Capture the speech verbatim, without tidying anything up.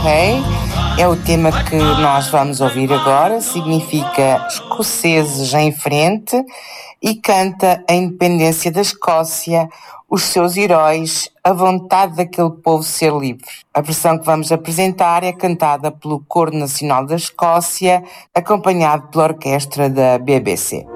Rei é o tema que nós vamos ouvir agora, significa escoceses em frente e canta a independência da Escócia, os seus heróis, a vontade daquele povo ser livre. A versão que vamos apresentar é cantada pelo Coro Nacional da Escócia, acompanhado pela orquestra da B B C.